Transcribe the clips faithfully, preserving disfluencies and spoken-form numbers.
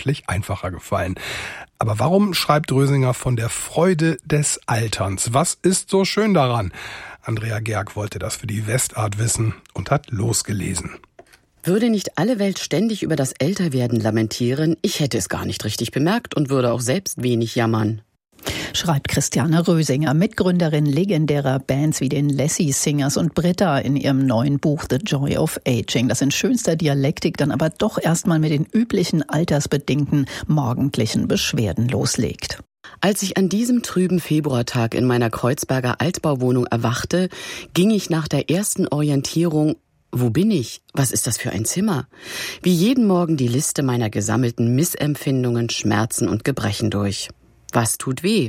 deutlich einfacher gefallen. Aber warum schreibt Rösinger von der Freude des Alterns? Was ist so schön daran? Andrea Gerg wollte das für die Westart wissen und hat losgelesen. Würde nicht alle Welt ständig über das Älterwerden lamentieren, ich hätte es gar nicht richtig bemerkt und würde auch selbst wenig jammern. Schreibt Christiane Rösinger, Mitgründerin legendärer Bands wie den Lassie Singers und Britta, in ihrem neuen Buch The Joy of Aging, das in schönster Dialektik dann aber doch erstmal mit den üblichen altersbedingten morgendlichen Beschwerden loslegt. Als ich an diesem trüben Februartag in meiner Kreuzberger Altbauwohnung erwachte, ging ich nach der ersten Orientierung: Wo bin ich? Was ist das für ein Zimmer? Wie jeden Morgen die Liste meiner gesammelten Missempfindungen, Schmerzen und Gebrechen durch. Was tut weh?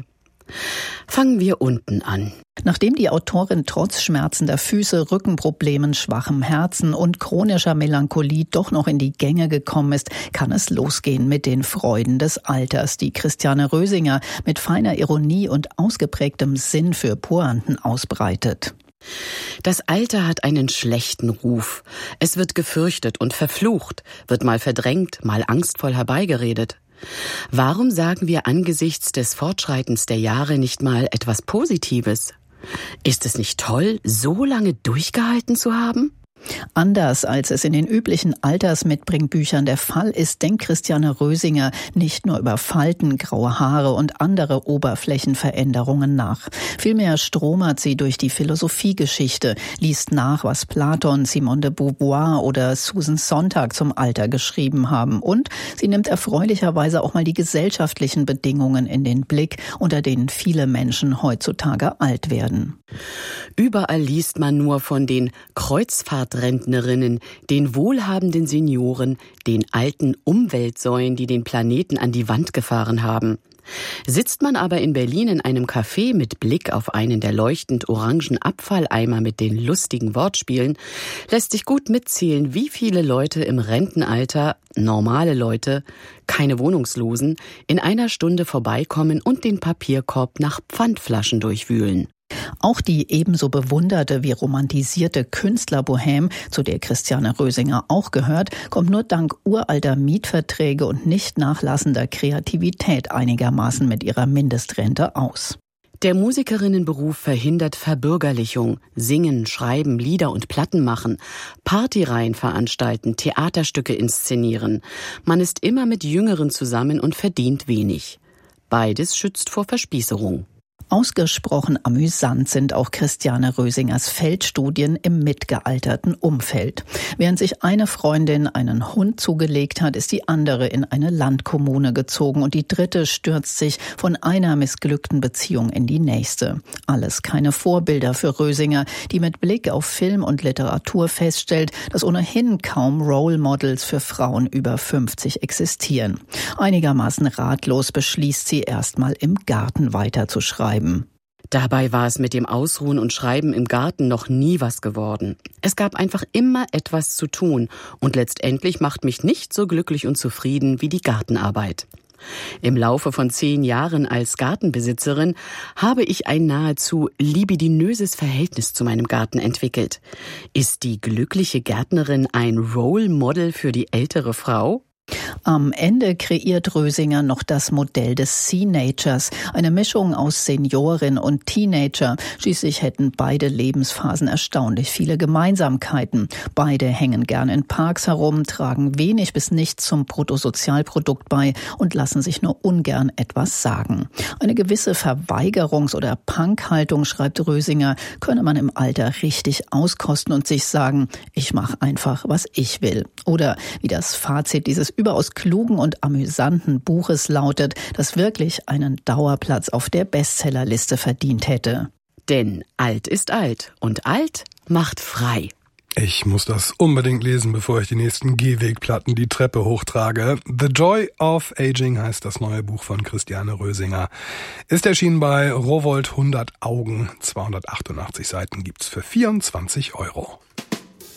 Fangen wir unten an. Nachdem die Autorin trotz schmerzender Füße, Rückenproblemen, schwachem Herzen und chronischer Melancholie doch noch in die Gänge gekommen ist, kann es losgehen mit den Freuden des Alters, die Christiane Rösinger mit feiner Ironie und ausgeprägtem Sinn für Pointen ausbreitet. Das Alter hat einen schlechten Ruf. Es wird gefürchtet und verflucht, wird mal verdrängt, mal angstvoll herbeigeredet. Warum sagen wir angesichts des Fortschreitens der Jahre nicht mal etwas Positives? Ist es nicht toll, so lange durchgehalten zu haben? Anders als es in den üblichen Altersmitbringbüchern der Fall ist, denkt Christiane Rösinger nicht nur über Falten, graue Haare und andere Oberflächenveränderungen nach. Vielmehr stromert sie durch die Philosophiegeschichte, liest nach, was Platon, Simone de Beauvoir oder Susan Sontag zum Alter geschrieben haben. Und sie nimmt erfreulicherweise auch mal die gesellschaftlichen Bedingungen in den Blick, unter denen viele Menschen heutzutage alt werden. Überall liest man nur von den Kreuzfahrtrentnerinnen, den wohlhabenden Senioren, den alten Umweltsäuen, die den Planeten an die Wand gefahren haben. Sitzt man aber in Berlin in einem Café mit Blick auf einen der leuchtend orangen Abfalleimer mit den lustigen Wortspielen, lässt sich gut mitzählen, wie viele Leute im Rentenalter, normale Leute, keine Wohnungslosen, in einer Stunde vorbeikommen und den Papierkorb nach Pfandflaschen durchwühlen. Auch die ebenso bewunderte wie romantisierte Künstlerbohème, zu der Christiane Rösinger auch gehört, kommt nur dank uralter Mietverträge und nicht nachlassender Kreativität einigermaßen mit ihrer Mindestrente aus. Der Musikerinnenberuf verhindert Verbürgerlichung, Singen, Schreiben, Lieder und Platten machen, Partyreihen veranstalten, Theaterstücke inszenieren. Man ist immer mit Jüngeren zusammen und verdient wenig. Beides schützt vor Verspießerung. Ausgesprochen amüsant sind auch Christiane Rösingers Feldstudien im mitgealterten Umfeld. Während sich eine Freundin einen Hund zugelegt hat, ist die andere in eine Landkommune gezogen und die dritte stürzt sich von einer missglückten Beziehung in die nächste. Alles keine Vorbilder für Rösinger, die mit Blick auf Film und Literatur feststellt, dass ohnehin kaum Role Models für Frauen über fünfzig existieren. Einigermaßen ratlos beschließt sie erstmal im Garten weiterzuschreiben. Dabei war es mit dem Ausruhen und Schreiben im Garten noch nie was geworden. Es gab einfach immer etwas zu tun und letztendlich macht mich nicht so glücklich und zufrieden wie die Gartenarbeit. Im Laufe von zehn Jahren als Gartenbesitzerin habe ich ein nahezu libidinöses Verhältnis zu meinem Garten entwickelt. Ist die glückliche Gärtnerin ein Role Model für die ältere Frau? Am Ende kreiert Rösinger noch das Modell des Sea-Natures, eine Mischung aus Seniorin und Teenager. Schließlich hätten beide Lebensphasen erstaunlich viele Gemeinsamkeiten. Beide hängen gern in Parks herum, tragen wenig bis nichts zum Bruttosozialprodukt bei und lassen sich nur ungern etwas sagen. Eine gewisse Verweigerungs- oder Punkhaltung, schreibt Rösinger, könne man im Alter richtig auskosten und sich sagen, ich mache einfach, was ich will. Oder wie das Fazit dieses überaus klugen und amüsanten Buches lautet, das wirklich einen Dauerplatz auf der Bestsellerliste verdient hätte. Denn alt ist alt und alt macht frei. Ich muss das unbedingt lesen, bevor ich die nächsten Gehwegplatten die Treppe hochtrage. The Joy of Aging heißt das neue Buch von Christiane Rösinger. Ist erschienen bei Rowohlt hundert Augen. zweihundertachtundachtzig Seiten gibt's für vierundzwanzig Euro.